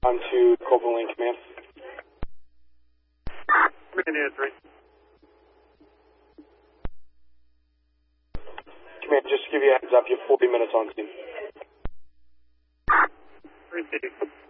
On to Corporal Lane Command. Command answering. Command, just to give you a heads up, you have 40 minutes on scene. Received.